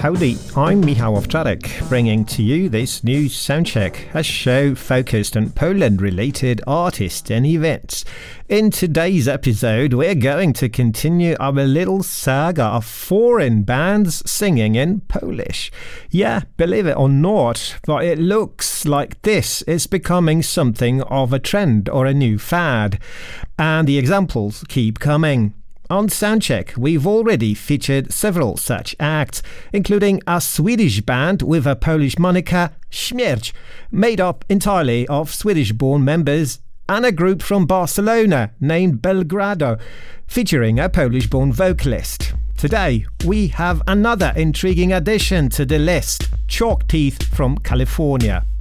Howdy, I'm Michał Owczarek, bringing to you this new Soundcheck, a show focused on Poland-related artists and events. In today's episode, we're going to continue our little saga of foreign bands singing in Polish. Yeah, believe it or not, but it looks like this is becoming something of a trend or a new fad. And the examples keep coming. On Soundcheck, we've already featured several such acts, including a Swedish band with a Polish moniker, Śmierć, made up entirely of Swedish-born members, and a group from Barcelona named Belgrado, featuring a Polish-born vocalist. Today, we have another intriguing addition to the list, Chalk Teeth from California.